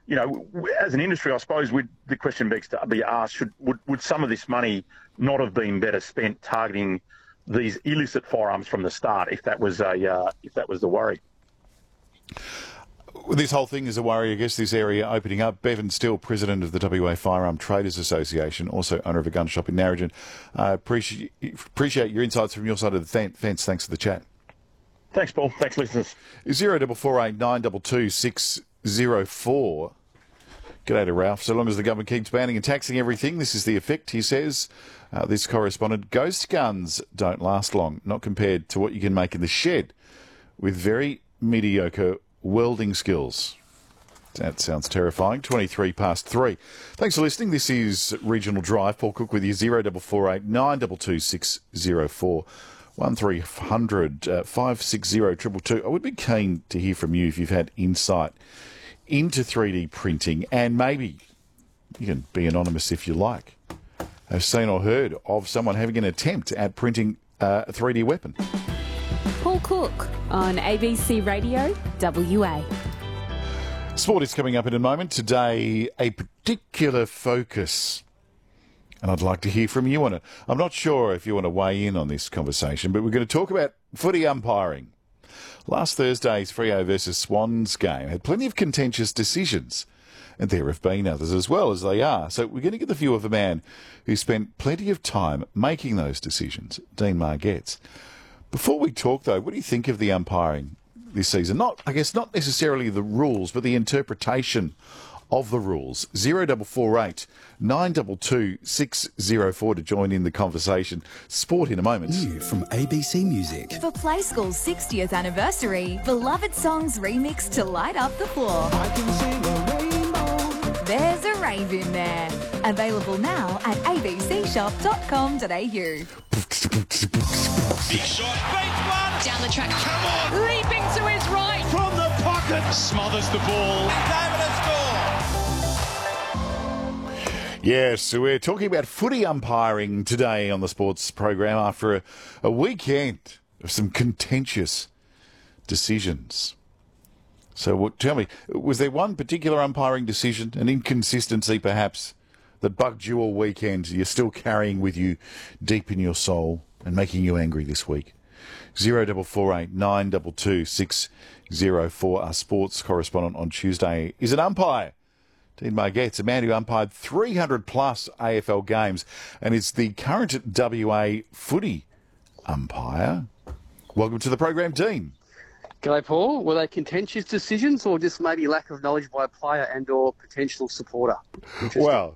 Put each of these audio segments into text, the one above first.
as an industry, I suppose the question begs to be asked: would some of this money not have been better spent targeting these illicit firearms from the start, if that was the worry? This whole thing is a worry, I guess, this area opening up. Bevan Still, President of the WA Firearm Traders Association, also owner of a gun shop in Narrogin. Appreciate your insights from your side of the fence. Thanks for the chat. Thanks, Paul. Thanks, listeners. 0448 922 604. G'day to Ralph. So long as the government keeps banning and taxing everything, this is the effect, he says. This correspondent, ghost guns don't last long, not compared to what you can make in the shed with very mediocre welding skills. That sounds terrifying. 3:23. Thanks for listening. This is Regional Drive. Paul Cook with you. 0448 922 604. 1300 560 222. I would be keen to hear from you if you've had insight into 3D printing, and maybe you can be anonymous if you like. Have seen or heard of someone having an attempt at printing a 3D weapon. Paul Cook on ABC Radio WA. Sport is coming up in a moment. Today, a particular focus, and I'd like to hear from you on it. I'm not sure if you want to weigh in on this conversation, but we're going to talk about footy umpiring. Last Thursday's Freo versus Swans game had plenty of contentious decisions, and there have been others as well, as they are. So we're going to get the view of a man who spent plenty of time making those decisions, Dean Margetts. Before we talk, though, what do you think of the umpiring this season? Not necessarily the rules, but the interpretation of the rules. 0448 922 604 to join in the conversation. Sport in a moment. New from ABC Music. For Play School's 60th anniversary, beloved songs remixed to light up the floor. I can sing a rainbow. There's a rave in there. Available now at abcshop.com.au. Big shot, beats one. Down the track. Come on. Leaping to his right. From the pocket. Smothers the ball. David has scored. Yes, so we're talking about footy umpiring today on the sports program after a weekend of some contentious decisions. So tell me, was there one particular umpiring decision, an inconsistency perhaps, that bugged you all weekend, you're still carrying with you deep in your soul and making you angry this week? 0448 922 604. Our sports correspondent on Tuesday is an umpire. Dean Margetts, a man who umpired 300 plus AFL games and is the current WA footy umpire. Welcome to the program, Dean. G'day, Paul. Were they contentious decisions or just maybe lack of knowledge by a player and or potential supporter? Well,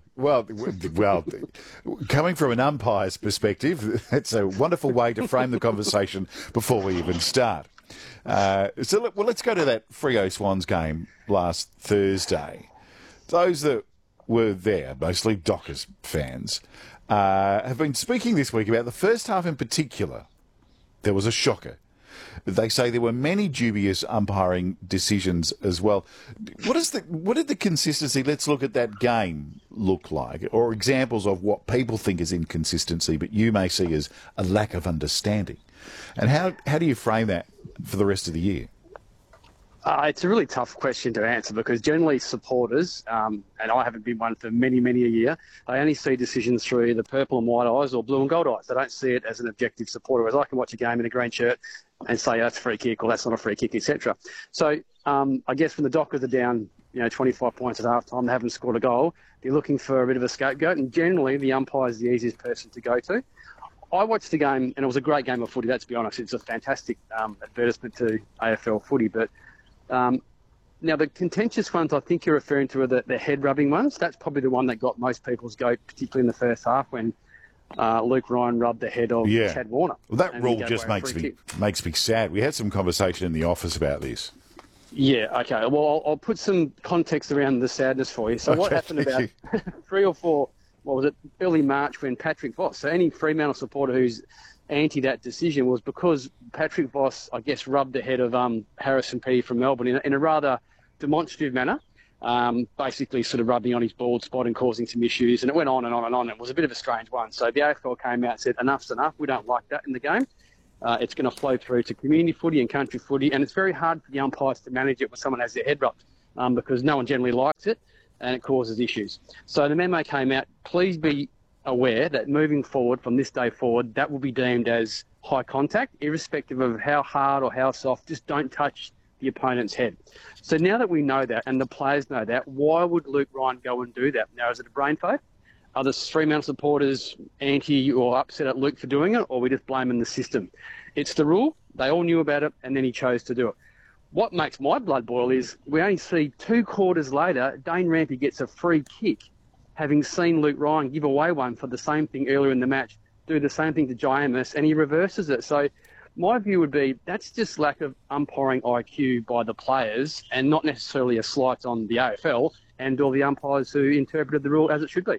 coming from an umpire's perspective, that's a wonderful way to frame the conversation before we even start. Let's go to that Freo Swans game last Thursday. Those that were there, mostly Dockers fans, have been speaking this week about the first half in particular. There was a shocker. They say there were many dubious umpiring decisions as well. What did the consistency, let's look at that game, look like? Or examples of what people think is inconsistency, but you may see as a lack of understanding. And how do you frame that for the rest of the year? It's a really tough question to answer because generally supporters, and I haven't been one for many, many a year, they only see decisions through the purple and white eyes or blue and gold eyes. They don't see it as an objective supporter, whereas I can watch a game in a green shirt and say, that's a free kick or that's not a free kick, etc. So I guess when the Dockers are down 25 points at half-time, they haven't scored a goal, they're looking for a bit of a scapegoat, and generally the umpire is the easiest person to go to. I watched the game, and it was a great game of footy, let's be honest. It's a fantastic advertisement to AFL footy, but now the contentious ones I think you're referring to are the head-rubbing ones. That's probably the one that got most people's goat, particularly in the first half when Luke Ryan rubbed the head of Chad Warner. Well, that rule just makes me sad. We had some conversation in the office about this. Yeah, okay. Well, I'll put some context around the sadness for you. So what happened about 3 or 4, early March when Patrick Voss, so any Fremantle supporter who's anti that decision was because Patrick Voss, I guess, rubbed the head of Harrison Petty from Melbourne in a rather demonstrative manner, basically sort of rubbing on his bald spot and causing some issues. And it went on and on and on. It was a bit of a strange one. So the AFL came out and said, enough's enough. We don't like that in the game. It's going to flow through to community footy and country footy. And it's very hard for the umpires to manage it when someone has their head rubbed. because no one generally likes it and it causes issues. So the memo came out, please be aware that moving forward from this day forward, that will be deemed as high contact, irrespective of how hard or how soft, just don't touch the opponent's head. So now that we know that and the players know that, why would Luke Ryan go and do that? Now, is it a brain fade? Are the Fremantle supporters anti or upset at Luke for doing it, or are we just blaming the system? It's the rule. They all knew about it, and then he chose to do it. What makes my blood boil is we only see 2 quarters later, Dane Rampy gets a free kick, having seen Luke Ryan give away one for the same thing earlier in the match, do the same thing to Jai Amos, and he reverses it. So my view would be that's just lack of umpiring IQ by the players and not necessarily a slight on the AFL and all the umpires who interpreted the rule as it should be.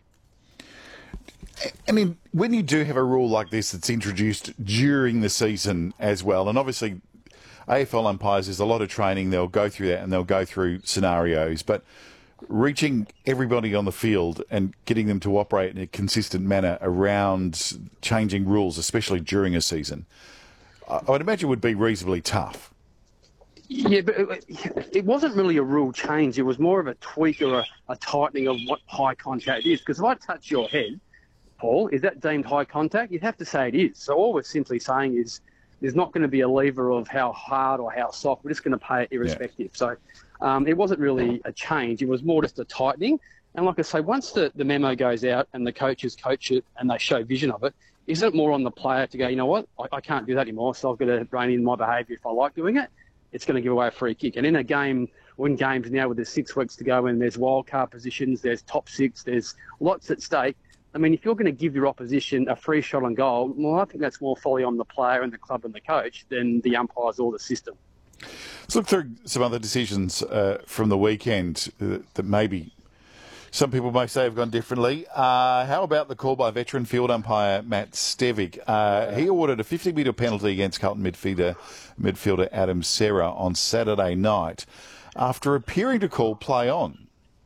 I mean, when you do have a rule like this that's introduced during the season as well, and obviously AFL umpires, there's a lot of training, they'll go through that and they'll go through scenarios, but reaching everybody on the field and getting them to operate in a consistent manner around changing rules, especially during a season, I would imagine would be reasonably tough. Yeah, but it wasn't really a rule change. It was more of a tweak or a tightening of what high contact is. Because if I touch your head, Paul, is that deemed high contact? You'd have to say it is. So all we're simply saying is there's not going to be a lever of how hard or how soft. We're just going to pay it irrespective. Yeah. So it wasn't really a change. It was more just a tightening. And like I say, once the memo goes out and the coaches coach it and they show vision of it, isn't it more on the player to go, you know what, I can't do that anymore, so I've got to rein in my behaviour if I like doing it? It's going to give away a free kick. And in a game, or in games now with there's 6 weeks to go and there's wild card positions, there's top 6, there's lots at stake. I mean, if you're going to give your opposition a free shot on goal, well, I think that's more folly on the player and the club and the coach than the umpires or the system. Let's look through some other decisions from the weekend that maybe some people may say have gone differently. How about the call by veteran field umpire Matt Stevic? He awarded a 50-metre penalty against Carlton midfielder Adam Serra on Saturday night after appearing to call play on.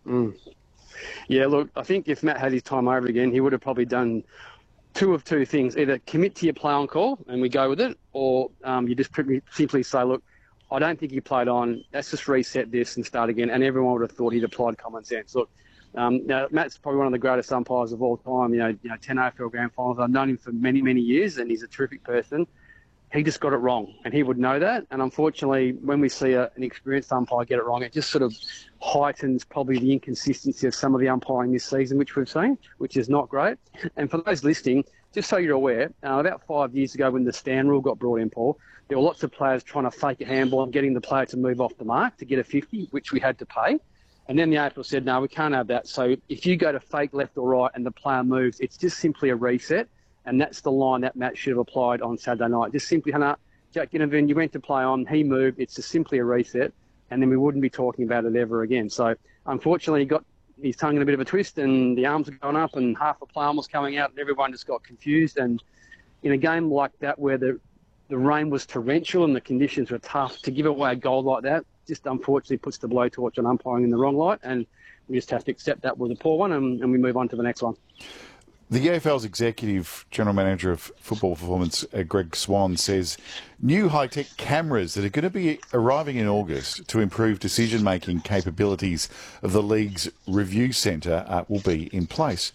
Yeah, look, I think if Matt had his time over again, he would have probably done two of two things. Either commit to your play on call and we go with it, or you just simply say, look, I don't think he played on. Let's just reset this and start again. And everyone would have thought he'd applied common sense. Look, now Matt's probably one of the greatest umpires of all time. You know, 10 AFL Grand Finals. I've known him for many, many years, and he's a terrific person. He just got it wrong, and he would know that. And unfortunately, when we see an experienced umpire get it wrong, it just sort of heightens probably the inconsistency of some of the umpiring this season, which we've seen, which is not great. And for those listening, just so you're aware, about 5 years ago when the stand rule got brought in, Paul, there were lots of players trying to fake a handball and getting the player to move off the mark to get a 50, which we had to pay. And then the AFL said, no, we can't have that. So if you go to fake left or right and the player moves, it's just simply a reset. And that's the line that Matt should have applied on Saturday night. Just simply, Jack Ginnivan, you went to play on, he moved, it's just simply a reset, and then we wouldn't be talking about it ever again. So unfortunately, he got his tongue in a bit of a twist and the arms were going up and half the play arm was coming out and everyone just got confused. And in a game like that where the rain was torrential and the conditions were tough, to give away a goal like that just unfortunately puts the blowtorch on umpiring in the wrong light, and we just have to accept that was a poor one and we move on to the next one. The AFL's Executive General Manager of Football Performance, Greg Swan, says new high-tech cameras that are going to be arriving in August to improve decision-making capabilities of the league's review centre will be in place.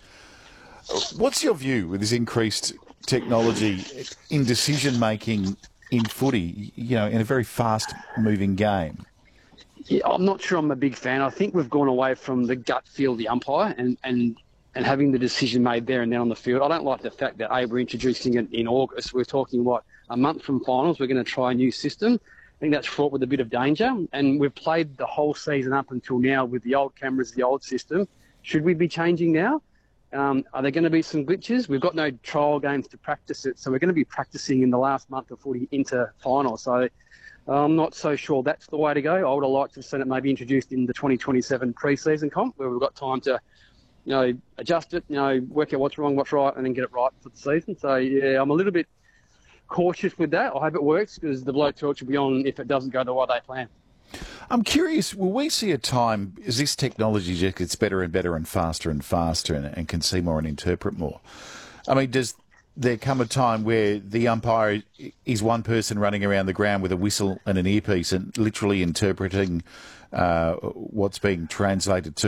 What's your view with this increased technology in decision-making in footy, in a very fast-moving game? Yeah, I'm not sure I'm a big fan. I think we've gone away from the gut feel of the umpire and having the decision made there and then on the field. I don't like the fact that, we're introducing it in August. We're talking, a month from finals. We're going to try a new system. I think that's fraught with a bit of danger. And we've played the whole season up until now with the old cameras, the old system. Should we be changing now? Are there going to be some glitches? We've got no trial games to practice it, so we're going to be practicing in the last month of footy into final. So I'm not so sure that's the way to go. I would have liked to have seen it maybe introduced in the 2027 pre-season comp, where we've got time to adjust it, work out what's wrong, what's right, and then get it right for the season. So, yeah, I'm a little bit cautious with that. I hope it works because the blowtorch will be on if it doesn't go the way they plan. I'm curious, will we see a time as this technology just gets better and better and faster and can see more and interpret more? I mean, does there come a time where the umpire is one person running around the ground with a whistle and an earpiece and literally interpreting what's being translated to